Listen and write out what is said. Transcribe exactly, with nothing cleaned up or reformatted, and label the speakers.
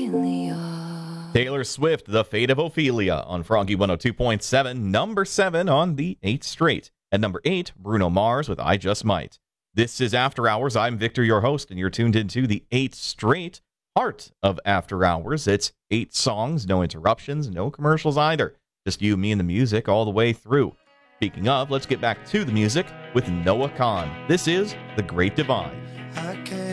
Speaker 1: Ophelia.
Speaker 2: Taylor Swift, The Fate of Ophelia on Froggy one oh two point seven, number seven on the eighth straight. At number eight, Bruno Mars with I Just Might. This is After Hours. I'm Victor, your host, and you're tuned into the eighth straight heart of After Hours. It's eight songs, no interruptions, no commercials either. Just you, me, and the music all the way through. Speaking of, let's get back to the music with Noah Kahan. This is The Great Divide.